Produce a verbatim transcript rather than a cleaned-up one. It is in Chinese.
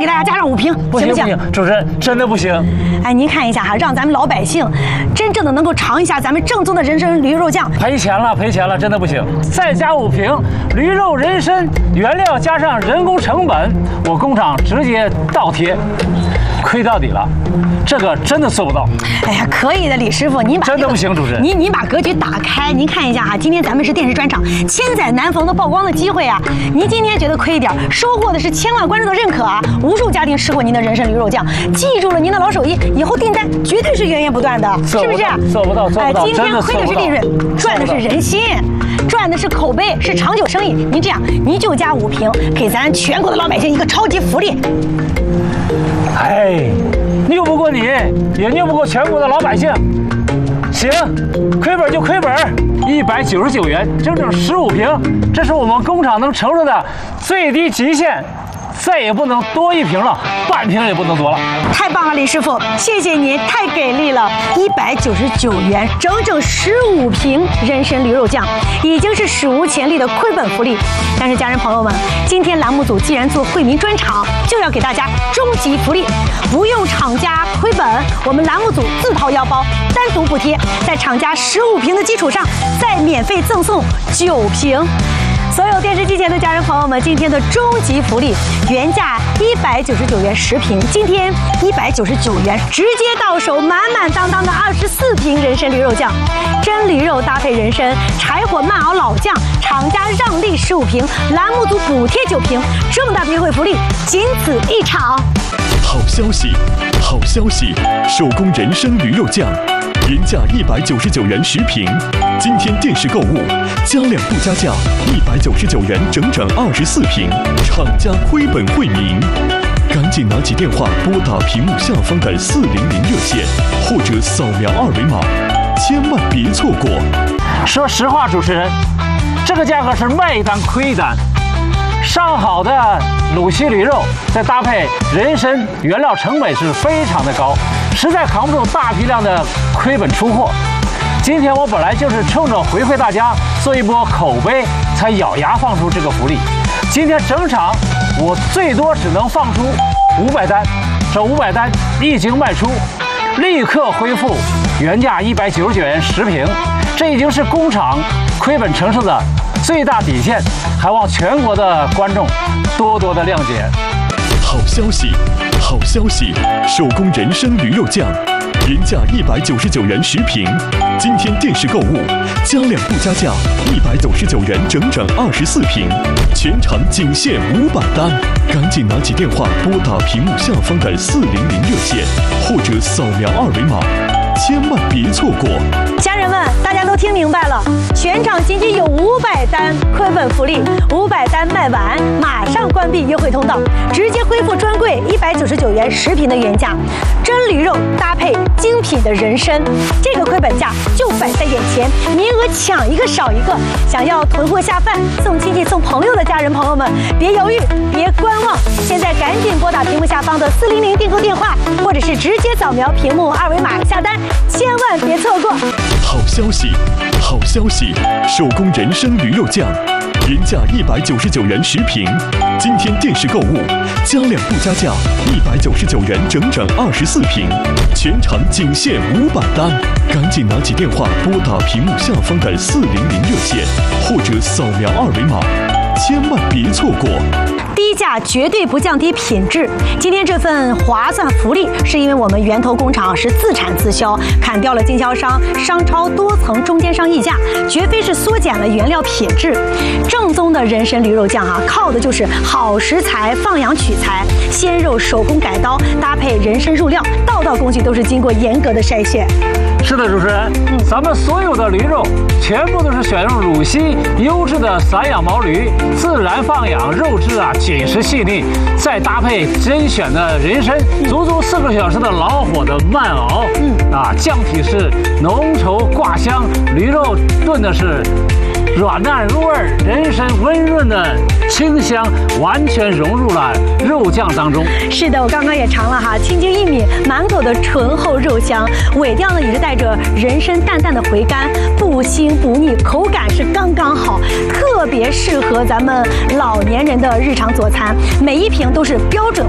给大家加上五瓶， 不行不行？ 不行，主持人真的不行。 哎，您看一下哈，让咱们老百姓真正的能够尝一下咱们正宗的人参驴肉酱。 赔钱了，赔钱了，真的不行！再加五瓶驴肉人参原料加上人工成本，我工厂直接倒贴，亏到底了，这个真的做不到。 哎呀，可以的，李师傅，您把、这个、 真的不行，主持人， 您您把格局打开，您看一下哈，今天咱们是电视专场，千载难逢的曝光的机会啊！您今天觉得亏一点，收获的是千万观众的认可啊！无数家庭吃过您的人参驴肉酱，记住了您的老手艺，以后订单绝对是源源不断的，是不是？ 做不到，做不到， 哎，今天亏的是利润，赚的是人心。赚的是口碑，是长久生意。您这样，您就加五瓶，给咱全国的老百姓一个超级福利。 哎，拗不过你，也拗不过全国的老百姓。行，亏本就亏本，一百九十九元，整整十五瓶，这是我们工厂能承受的最低极限。再也不能多一瓶了，半瓶也不能多了。 太棒了，李师傅，谢谢您，太给力了！一百九十九元，整整十五瓶人参驴肉酱，已经是史无前例的亏本福利。但是，家人朋友们，今天栏目组既然做惠民专场，就要给大家终极福利，不用厂家亏本，我们栏目组自掏腰包，单独补贴，在厂家十五瓶的基础上，再免费赠送九瓶。所有电视机前的家人朋友们，今天的终极福利，原价一百九十九元十瓶，今天一百九十九元直接到手，满满当当的二十四瓶人参驴肉酱，真驴肉搭配人参，柴火慢熬老酱，厂家让利十五瓶，栏目组补贴九瓶，这么大的优惠福利，仅此一场。 好消息，好消息！手工人参驴肉酱，原价一百九十九元十瓶，今天电视购物加量不加价，一百九十九元整整二十四瓶，厂家亏本惠民。赶紧拿起电话拨打屏幕下方的四零零热线，或者扫描二维码，千万别错过。 说实话，主持人，这个价格是卖一单亏一单。上好的鲁西驴肉，再搭配人参，原料成本是非常的高，实在扛不住大批量的亏本出货。今天我本来就是冲着回馈大家，做一波口碑，才咬牙放出这个福利。今天整场我最多只能放出五百单，这五百单一经卖出，立刻恢复原价一百九十九元十瓶，这已经是工厂亏本承受的最大底线，还望全国的观众多多的谅解。 好消息，好消息！手工人参驴肉酱，原价一百九十九元十瓶，今天电视购物加量不加价，一百九十九元整整二十四瓶，全场仅限五百单，赶紧拿起电话拨打屏幕下方的四零零热线，或者扫描二维码，千万别错过。 家人们，大家都听明白了，全场仅仅有五百单亏本福利，五百单卖完马上关闭优惠通道，直接恢复专柜一百九十九元十瓶的原价，真驴肉搭配精品的人参，这个亏本价就摆在眼前，名额抢一个少一个。想要囤货下饭、送亲戚送朋友的家人朋友们，别犹豫，别观望，现在赶紧拨打屏幕下方的四零零订购电话，或者是直接扫描屏幕二维码下单，千万别错过。 好消息，好消息！手工人参驴肉酱，原价一百九十九元十瓶，今天电视购物加量不加价，一百九十九元整整二十四瓶，全场仅限五百单，赶紧拿起电话拨打屏幕下方的四零零热线，或者扫描二维码，千万别错过。 低价绝对不降低品质。今天这份划算福利，是因为我们源头工厂是自产自销，砍掉了经销商、商超多层中间商溢价，绝非是缩减了原料品质。正宗的人参驴肉酱啊，靠的就是好食材放养取材，鲜肉手工改刀，搭配人参入料，道道工序都是经过严格的筛选。 是的，主持人，嗯，咱们所有的驴肉全部都是选用鲁西优质的散养毛驴，自然放养，肉质啊紧实细腻，再搭配甄选的人参，足足四个小时的老火的慢熬，嗯啊，酱体是浓稠挂香，驴肉炖的是软烂入味，人参温润的清香完全融入了肉酱当中。 是的，我刚刚也尝了哈，轻轻一抿，满口的醇厚肉香，尾调呢也是带着人参淡淡的回甘，不腥不腻，口感是刚刚好，特别适合咱们老年人的日常佐餐。每一瓶都是标准